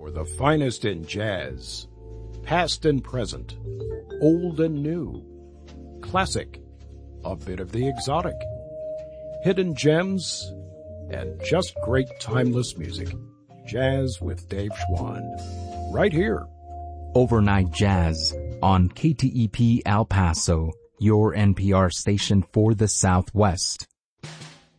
for the finest in jazz, past and present, old and new, classic, a bit of the exotic, hidden gems, and just great timeless music. Jazz with Dave Schwann, right here. Overnight Jazz on KTEP El Paso, your NPR station for the Southwest.